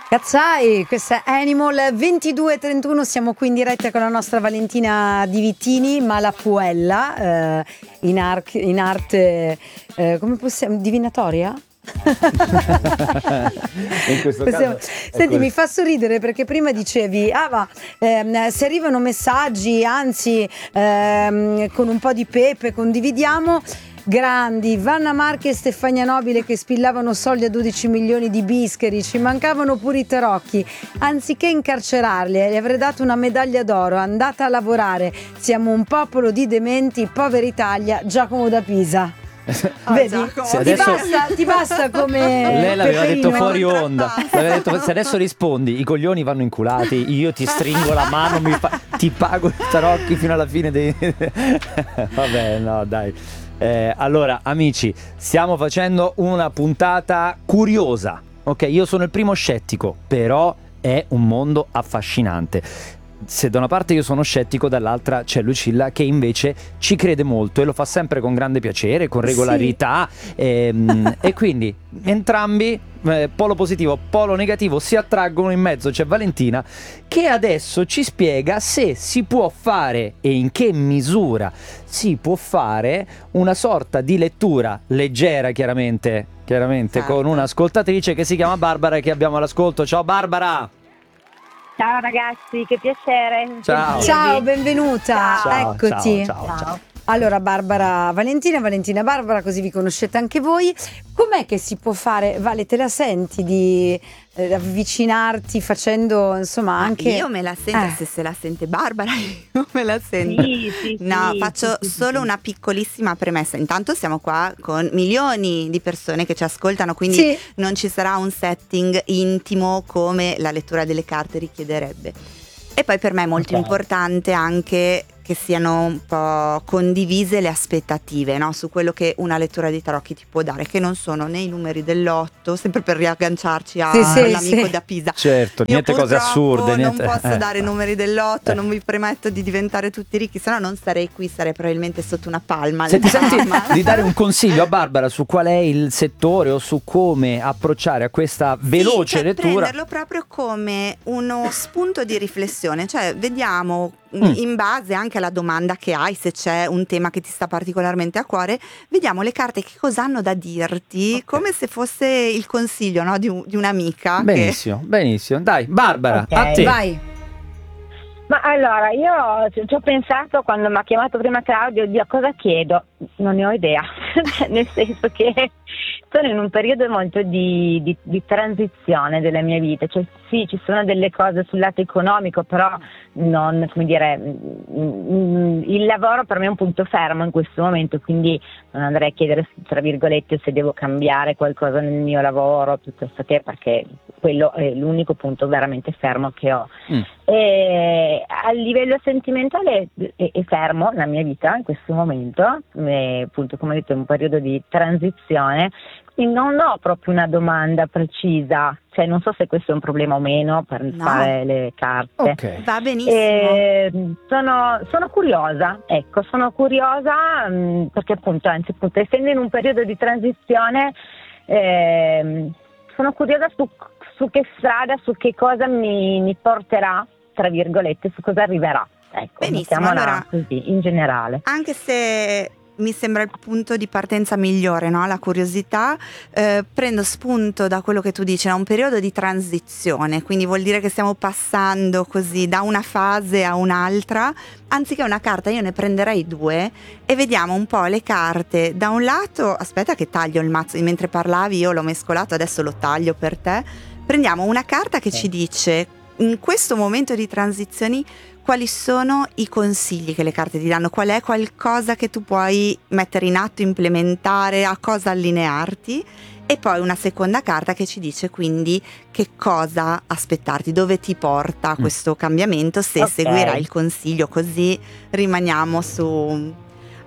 Cazzai, questa è Animal 22:31, siamo qui in diretta con la nostra Valentina Di Vittini, Malapuella, in arte, come possiamo, divinatoria? In questo caso, Senti, mi fa sorridere perché prima dicevi se arrivano messaggi, anzi con un po' di pepe condividiamo. Grandi, Vanna Marchi e Stefania Nobile che spillavano soldi a 12 milioni di bischeri, ci mancavano pure i tarocchi, anziché incarcerarli gli avrei dato una medaglia d'oro, andata a lavorare, siamo un popolo di dementi, povera Italia, Giacomo da Pisa. Vedi? Ti basta come lei l'aveva Peperino. detto fuori onda, l'aveva detto, se adesso rispondi i coglioni vanno inculati, io ti stringo la mano, ti pago i tarocchi fino alla fine dei... Vabbè, no dai. Allora amici, stiamo facendo una puntata curiosa, ok? Io sono il primo scettico, però è un mondo affascinante. Se da una parte io sono scettico, dall'altra c'è Lucilla che invece ci crede molto e lo fa sempre con grande piacere, con regolarità, sì. E quindi entrambi, polo positivo, polo negativo, si attraggono. In mezzo c'è Valentina che adesso ci spiega se si può fare e in che misura si può fare una sorta di lettura leggera, chiaramente certo, con un'ascoltatrice che si chiama Barbara e che abbiamo all'ascolto. Ciao Barbara! Ciao ragazzi, che piacere. Ciao, benvenuta. Ciao, Eccoti. Ciao. Allora, Barbara Valentina, Valentina Barbara, così vi conoscete anche voi. Com'è che si può fare, Vale, te la senti di avvicinarti facendo, insomma, anche... Io me la sento, se la sente Barbara, io me la sento. Sì, no, faccio solo una piccolissima premessa. Intanto siamo qua con milioni di persone che ci ascoltano, quindi non ci sarà un setting intimo come la lettura delle carte richiederebbe. E poi per me è molto importante anche che siano un po' condivise le aspettative, no? Su quello che una lettura di tarocchi ti può dare, che non sono né i numeri del lotto, sempre per riagganciarci all'amico da Pisa. Certo, niente cose assurde. Non posso dare numeri del lotto, non mi permetto di diventare tutti ricchi, sennò non sarei qui, sarei probabilmente sotto una palma. Se ti senti di dare un consiglio a Barbara su qual è il settore o su come approcciare a questa veloce lettura, prenderlo proprio come uno spunto di riflessione, cioè vediamo in base anche alla domanda che hai, se c'è un tema che ti sta particolarmente a cuore, vediamo le carte che cosa hanno da dirti, come se fosse il consiglio, no, di un'amica. Benissimo. Dai, Barbara, a te. Vai. Ma allora, io ci ho pensato quando mi ha chiamato prima Claudio, a cosa chiedo? Non ne ho idea, nel senso che sono in un periodo molto di transizione della mia vita, cioè sì, ci sono delle cose sul lato economico, però non, come dire, il lavoro per me è un punto fermo in questo momento, quindi non andrei a chiedere, tra virgolette, se devo cambiare qualcosa nel mio lavoro, piuttosto che, perché quello è l'unico punto veramente fermo che ho. E a livello sentimentale è fermo la mia vita in questo momento, appunto, come ho detto, è un periodo di transizione, quindi non ho proprio una domanda precisa, cioè non so se questo è un problema o meno per fare le carte. Okay. Va benissimo. Sono curiosa, perché appunto, essendo in un periodo di transizione, sono curiosa su che strada, su che cosa mi porterà, tra virgolette, su cosa arriverà. Ecco, benissimo, allora, così, in generale. Anche se mi sembra il punto di partenza migliore, no? La curiosità, prendo spunto da quello che tu dici, è un periodo di transizione, quindi vuol dire che stiamo passando così da una fase a un'altra. Anziché una carta io ne prenderei due e vediamo un po' le carte. Da un lato, aspetta che taglio il mazzo, mentre parlavi io l'ho mescolato, adesso lo taglio per te. Prendiamo una carta che ci dice in questo momento di transizioni quali sono i consigli che le carte ti danno, qual è qualcosa che tu puoi mettere in atto, implementare, a cosa allinearti, e poi una seconda carta che ci dice quindi che cosa aspettarti, dove ti porta questo cambiamento, se seguirai il consiglio, così rimaniamo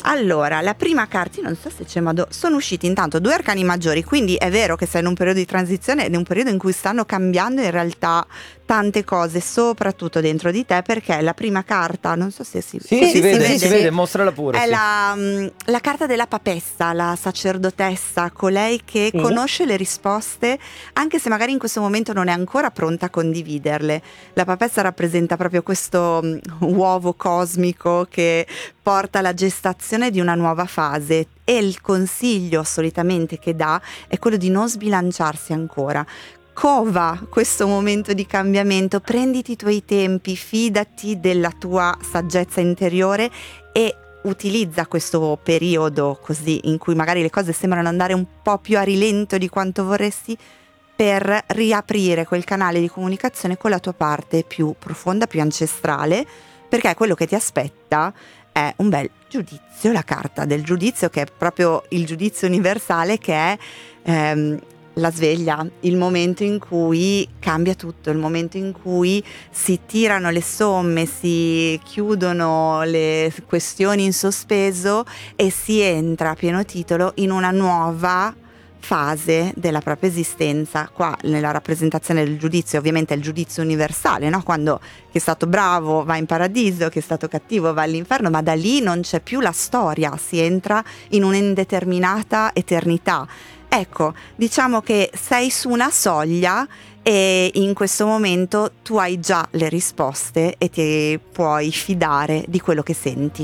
Allora, la prima carta, non so se c'è, ma sono usciti intanto 2 arcani maggiori, quindi è vero che sei in un periodo di transizione ed è un periodo in cui stanno cambiando in realtà tante cose, soprattutto dentro di te, perché la prima carta, non so se si vede, mostrala pure. È la carta della papessa, la sacerdotessa, colei che conosce le risposte, anche se magari in questo momento non è ancora pronta a condividerle. La papessa rappresenta proprio questo uovo cosmico che porta alla gestazione di una nuova fase, e il consiglio solitamente che dà è quello di non sbilanciarsi ancora. Cova questo momento di cambiamento, prenditi i tuoi tempi, fidati della tua saggezza interiore e utilizza questo periodo così in cui magari le cose sembrano andare un po' più a rilento di quanto vorresti, per riaprire quel canale di comunicazione con la tua parte più profonda, più ancestrale, perché quello che ti aspetta è un bel giudizio, la carta del giudizio, che è proprio il giudizio universale, che è la sveglia, il momento in cui cambia tutto, il momento in cui si tirano le somme, si chiudono le questioni in sospeso e si entra a pieno titolo in una nuova fase della propria esistenza. Qua nella rappresentazione del giudizio ovviamente è il giudizio universale, no? Quando chi è stato bravo va in paradiso, chi è stato cattivo va all'inferno, ma da lì non c'è più la storia, si entra in un'indeterminata eternità. Ecco, diciamo che sei su una soglia e in questo momento tu hai già le risposte e ti puoi fidare di quello che senti.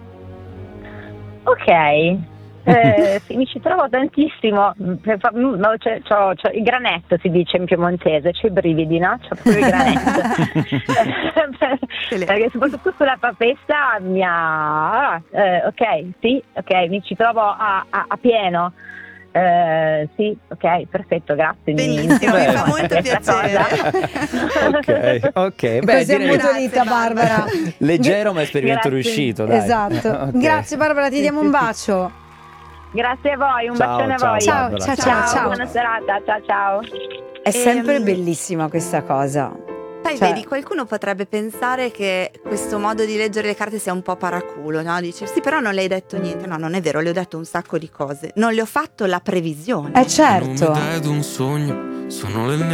Ok. Sì, mi ci trovo tantissimo. C'ho il granetto, si dice in piemontese, c'ho i brividi, no? C'ho proprio il granetto. Perché soprattutto sulla papessa mi ha mi ci trovo a pieno. Sì, ok, perfetto, grazie. Benissimo, mi fa molto piacere. Ok, così è ammutolita Barbara. Leggero ma esperimento riuscito, dai. Esatto. Okay. Grazie Barbara, ti diamo un bacio. Grazie a voi, un bacione a voi. Ciao. Buona serata, ciao. È sempre bellissima questa cosa. Poi vedi, qualcuno potrebbe pensare che questo modo di leggere le carte sia un po' paraculo, no? Dice, sì, però non le hai detto niente. No, non è vero, le ho detto un sacco di cose. Non le ho fatto la previsione. Certo. Un sogno, sono le